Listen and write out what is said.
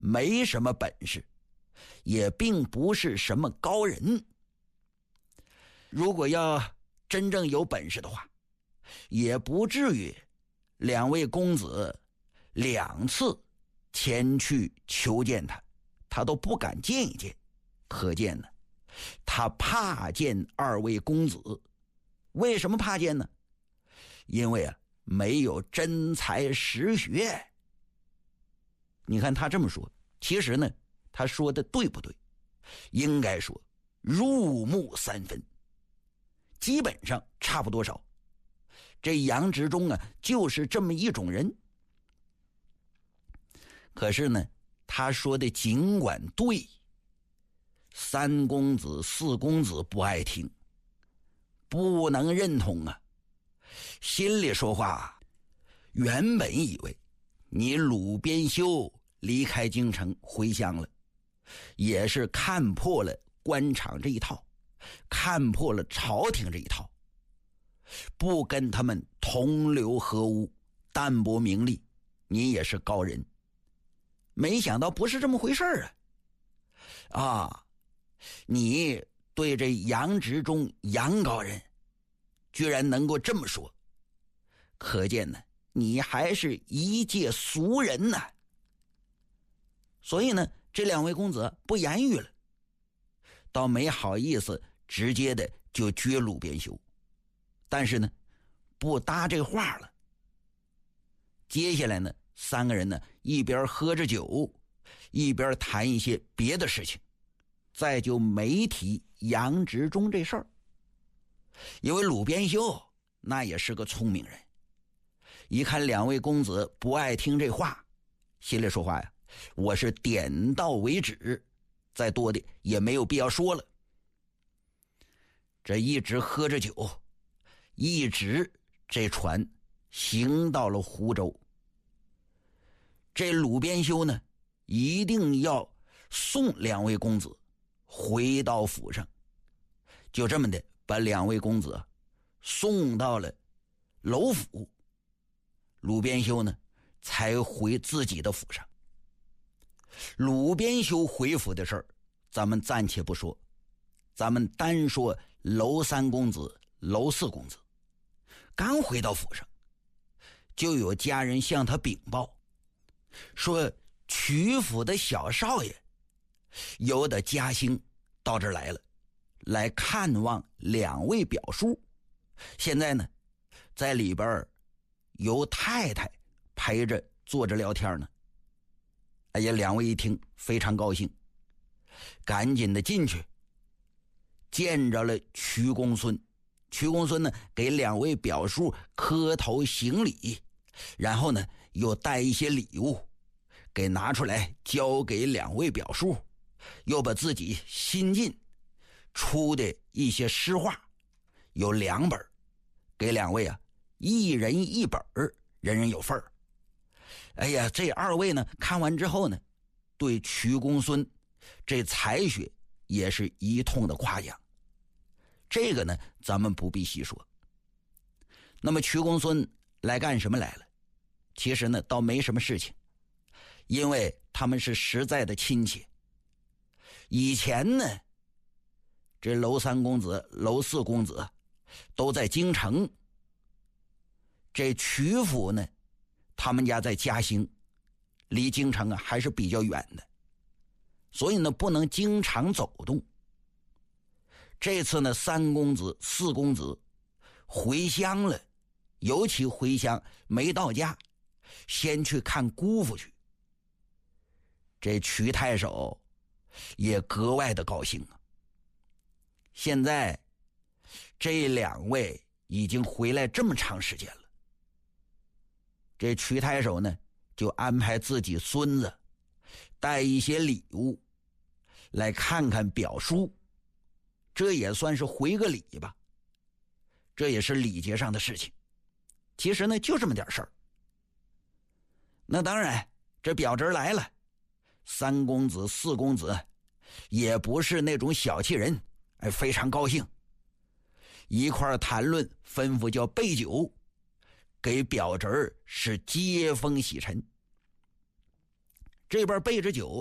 没什么本事，也并不是什么高人。如果要真正有本事的话，也不至于两位公子2次前去求见他，他都不敢见一见。可见呢，他怕见2位公子。为什么怕见呢？因为没有真才实学。你看他这么说，其实呢，他说的对不对？应该说入木3分，基本上差不多少。这杨执中就是这么一种人。可是呢，他说的尽管对，3公子4公子不爱听，不能认同心里说话，原本以为你鲁边修离开京城回乡了，也是看破了官场这一套，看破了朝廷这一套，不跟他们同流合污，淡泊名利，你也是高人。没想到不是这么回事你对这杨执中杨高人居然能够这么说，可见呢，你还是一介俗人呢。所以呢，这2位公子不言语了，倒没好意思直接的就撅鲁边修，但是呢，不搭这话了。接下来呢，3个人呢一边喝着酒，一边谈一些别的事情，再就没提杨执中这事儿。因为鲁边修那也是个聪明人，一看2位公子不爱听这话，心里说话呀，我是点到为止，再多的也没有必要说了。这一直喝着酒，一直这船行到了湖州。这鲁边修呢，一定要送2位公子回到府上，就这么的把2位公子送到了楼府，鲁边修呢才回自己的府上。鲁边修回府的事儿咱们暂且不说，咱们单说楼3公子楼4公子。刚回到府上，就有家人向他禀报说，曲府的小少爷由的嘉兴到这儿来了，来看望2位表叔，现在呢在里边由太太陪着坐着聊天呢。哎呀，2位一听非常高兴，赶紧的进去见着了曲公孙。曲公孙呢给2位表叔磕头行礼，然后呢又带一些礼物给拿出来交给2位表叔，又把自己新近出的一些诗画有2本，给2位一人1本，人人有份儿。哎呀，这2位呢看完之后呢，对曲公孙这才学也是一通的夸奖。这个呢咱们不必细说。那么曲公孙来干什么来了？其实呢倒没什么事情，因为他们是实在的亲戚。以前呢这楼3公子楼4公子都在京城，这曲府呢他们家在嘉兴，离京城还是比较远的，所以呢不能经常走动。这次呢3公子4公子回乡了，尤其回乡没到家，先去看姑父去。这曲太守也格外的高兴现在这2位已经回来这么长时间了，这曲太守呢就安排自己孙子带一些礼物来看看表叔，这也算是回个礼吧，这也是礼节上的事情。其实呢就这么点事儿。那当然这表侄来了，3公子4公子也不是那种小气人，非常高兴，一块谈论，吩咐叫备酒，给表侄是接风洗尘。 这边备着酒，